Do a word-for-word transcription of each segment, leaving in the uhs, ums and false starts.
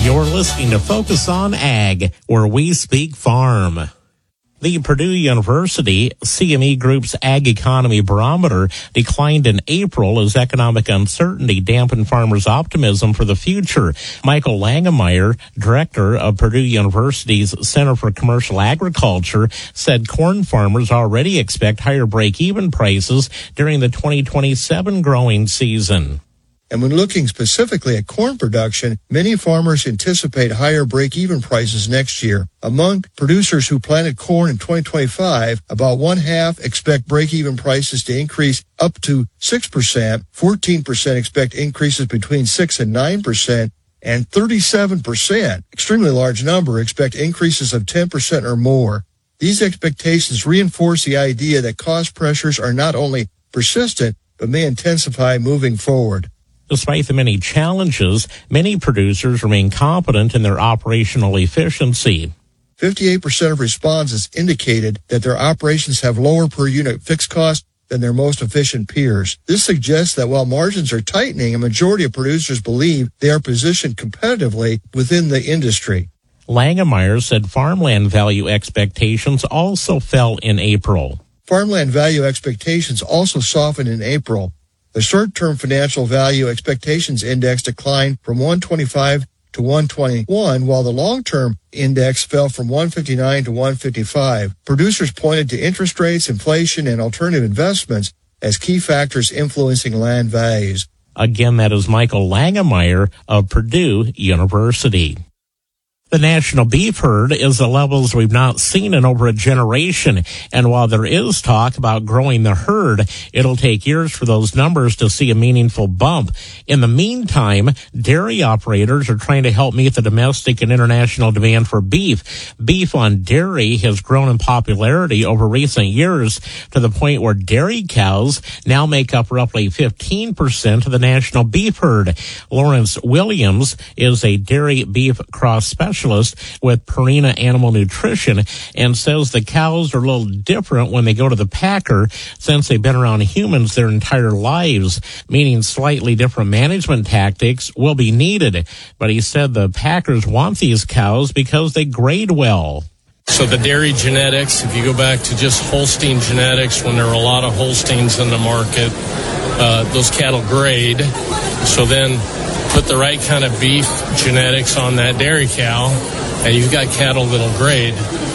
You're listening to Focus on Ag, where we speak farm. The Purdue University C M E Group's Ag Economy Barometer declined in April as economic uncertainty dampened farmers' optimism for the future. Michael Langemeier, director of Purdue University's Center for Commercial Agriculture, said corn farmers already expect higher break-even prices during the twenty twenty-seven growing season. And when looking specifically at corn production, many farmers anticipate higher break-even prices next year. Among producers who planted corn in twenty twenty-five, about one half expect break-even prices to increase up to six percent, fourteen percent expect increases between six and nine percent, and thirty-seven percent, extremely large number, expect increases of ten percent or more. These expectations reinforce the idea that cost pressures are not only persistent, but may intensify moving forward. Despite the many challenges, many producers remain confident in their operational efficiency. fifty-eight percent of respondents indicated that their operations have lower per unit fixed costs than their most efficient peers. This suggests that while margins are tightening, a majority of producers believe they are positioned competitively within the industry. Langemeier said farmland value expectations also fell in April. Farmland value expectations also softened in April. The short-term financial value expectations index declined from one twenty-five to one twenty-one, while the long-term index fell from one fifty-nine to one fifty-five. Producers pointed to interest rates, inflation, and alternative investments as key factors influencing land values. Again, that is Michael Langemeier of Purdue University. The national beef herd is at levels we've not seen in over a generation, and while there is talk about growing the herd, it'll take years for those numbers to see a meaningful bump. In the meantime, dairy operators are trying to help meet the domestic and international demand for beef. Beef on dairy has grown in popularity over recent years to the point where dairy cows now make up roughly fifteen percent of the national beef herd. Lawrence Williams is a dairy beef cross specialist with Purina Animal Nutrition and says the cows are a little different when they go to the packer since they've been around humans their entire lives, meaning slightly different management tactics will be needed. But he said the packers want these cows because they grade well. So the dairy genetics, if you go back to just Holstein genetics, when there were a lot of Holsteins in the market, uh, those cattle grade. So then put the right kind of beef genetics on that dairy cow, and you've got cattle that'll grade.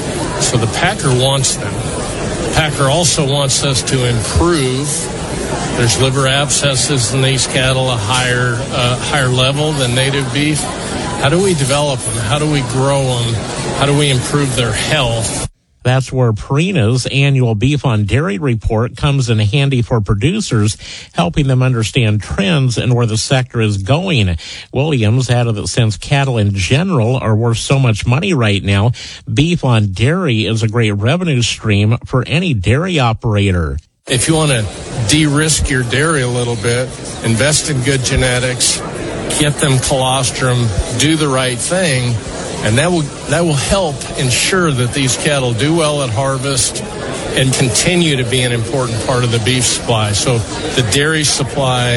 So the packer wants them. The packer also wants us to improve. There's liver abscesses in these cattle, a higher, uh, higher level than native beef. How do we develop them? How do we grow them? How do we improve their health? That's where Purina's annual Beef on Dairy report comes in handy for producers, helping them understand trends and where the sector is going. Williams added that since cattle in general are worth so much money right now, beef on dairy is a great revenue stream for any dairy operator. If you want to de-risk your dairy a little bit, invest in good genetics, get them colostrum, do the right thing, and that will that will help ensure that these cattle do well at harvest and continue to be an important part of the beef supply. So the dairy supply,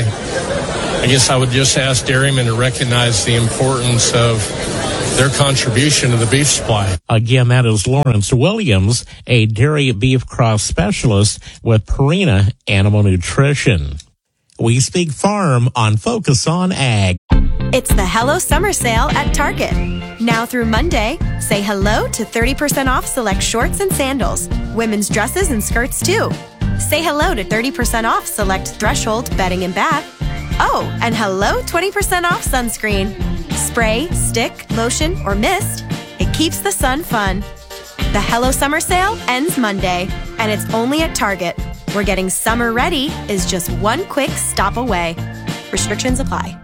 I guess I would just ask dairymen to recognize the importance of their contribution to the beef supply. Again, that is Lawrence Williams, a dairy beef cross specialist with Purina Animal Nutrition. We speak farm on Focus on Ag. It's the Hello Summer Sale at Target. Now through Monday, say hello to thirty percent off select shorts and sandals, women's dresses and skirts too. Say hello to thirty percent off select Threshold bedding and bath. Oh, and hello twenty percent off sunscreen. Spray, stick, lotion, or mist, it keeps the sun fun. The Hello Summer Sale ends Monday, and it's only at Target, where getting summer ready is just one quick stop away. Restrictions apply.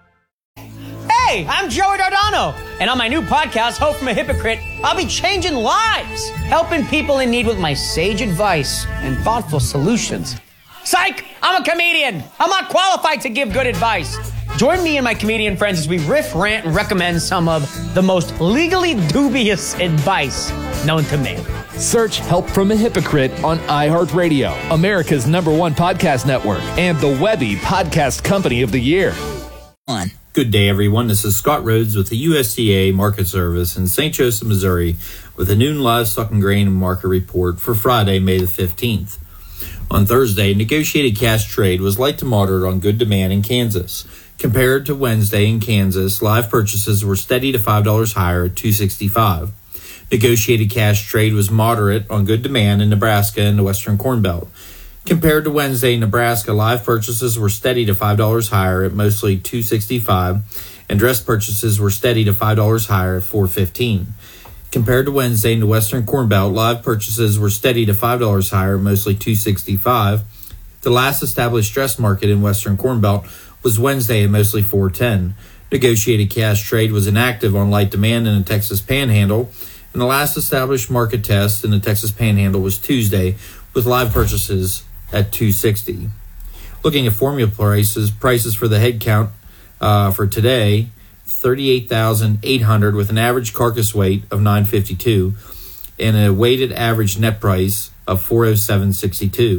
Hey, I'm Joey Dardano, and on my new podcast, Hope from a Hypocrite, I'll be changing lives, helping people in need with my sage advice and thoughtful solutions. Psych! I'm a comedian. I'm not qualified to give good advice. Join me and my comedian friends as we riff, rant, and recommend some of the most legally dubious advice known to me. Search Help from a Hypocrite on iHeartRadio, America's number one podcast network, and the Webby Podcast Company of the Year. One. Good day, everyone. This is Scott Rhodes with the U S D A Market Service in Saint Joseph, Missouri, with a noon livestock and grain market report for Friday, May the fifteenth. On Thursday, negotiated cash trade was light to moderate on good demand in Kansas. Compared to Wednesday in Kansas, live purchases were steady to five dollars higher at two sixty-five. Negotiated cash trade was moderate on good demand in Nebraska and the Western Corn Belt. Compared to Wednesday in Nebraska, live purchases were steady to five dollars higher at mostly two sixty-five, and dress purchases were steady to five dollars higher at four fifteen. Compared to Wednesday in the Western Corn Belt, live purchases were steady to five dollars higher, mostly two sixty-five. The last established dress market in Western Corn Belt was Wednesday at mostly four ten. Negotiated cash trade was inactive on light demand in the Texas Panhandle, and the last established market test in the Texas Panhandle was Tuesday, with live purchases at two sixty. Looking at formula prices, prices for the head count uh, for today, thirty-eight thousand eight hundred with an average carcass weight of nine fifty-two and a weighted average net price of four oh seven sixty-two.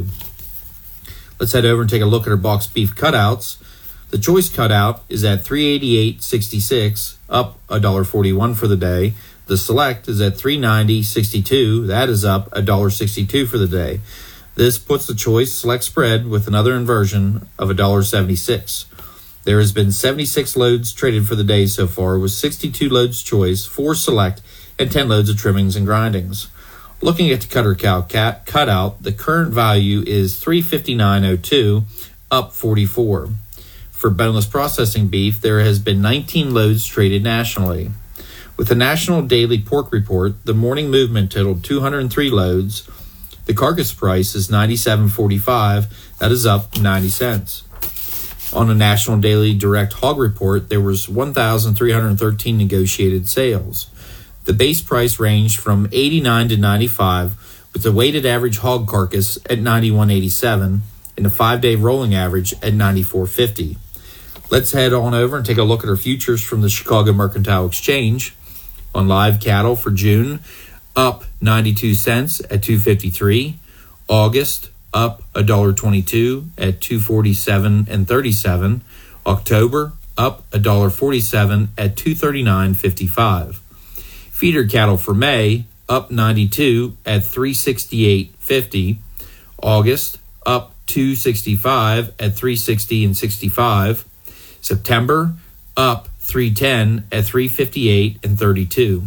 Let's head over and take a look at our box beef cutouts. The choice cutout is at three eighty-eight sixty-six, up one forty-one for the day. The select is at three ninety sixty-two, that is up one sixty-two for the day. This puts the choice select spread with another inversion of one seventy-six. There has been seventy-six loads traded for the day so far, with sixty-two loads choice, four select, and ten loads of trimmings and grindings. Looking at the cutter cow cat cutout, the current value is three fifty-nine oh two, up forty-four. For boneless processing beef, there has been nineteen loads traded nationally. With the National Daily Pork Report, the morning movement totaled two hundred three loads. The carcass price is ninety-seven forty-five. That is up ninety cents. On the National Daily Direct Hog Report, there was one thousand three hundred thirteen negotiated sales. The base price ranged from eighty-nine to ninety-five, with the weighted average hog carcass at ninety-one eighty-seven and the five-day rolling average at ninety-four fifty. Let's head on over and take a look at our futures from the Chicago Mercantile Exchange. On live cattle for June, up ninety-two cents at two fifty-three. August, up one twenty-two at two forty-seven and thirty-seven. October, up one forty-seven at two thirty-nine fifty-five. Feeder cattle for May, up ninety-two at three sixty-eight fifty. August, up two sixty-five at three sixty and sixty-five. September, up three ten at three fifty-eight and thirty-two.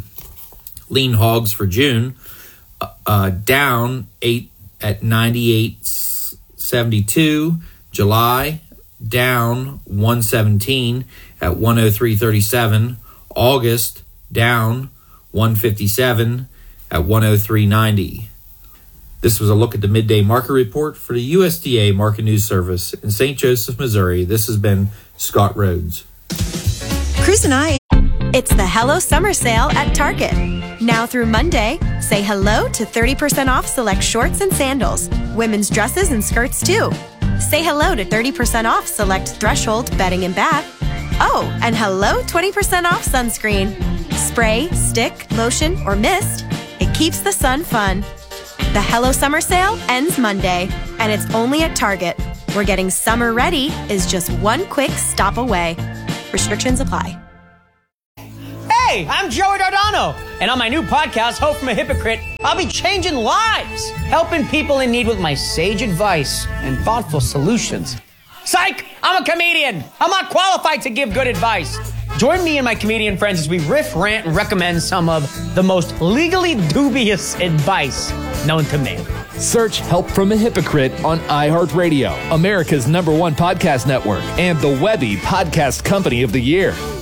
Lean hogs for June, uh, down eight at ninety-eight seventy-two. July, down one seventeen at one oh three thirty-seven. August, down one fifty-seven at one oh three ninety. This was a look at the midday market report for the U S D A Market News Service in Saint Joseph, Missouri. This has been Scott Rhodes. Cruz and I. It's the Hello Summer Sale at Target. Now through Monday, say hello to thirty percent off select shorts and sandals, women's dresses and skirts too. Say hello to thirty percent off select Threshold bedding and bath. Oh, and hello twenty percent off sunscreen. Spray, stick, lotion, or mist, it keeps the sun fun. The Hello Summer Sale ends Monday, and it's only at Target, where getting summer ready is just one quick stop away. Restrictions apply. Hey, I'm Joey Dardano, and on my new podcast, Hope from a Hypocrite, I'll be changing lives, helping people in need with my sage advice and thoughtful solutions. Psych! I'm a comedian. I'm not qualified to give good advice. Join me and my comedian friends as we riff, rant, and recommend some of the most legally dubious advice known to man. Search Help from a Hypocrite on iHeartRadio, America's number one podcast network, and the Webby Podcast Company of the Year.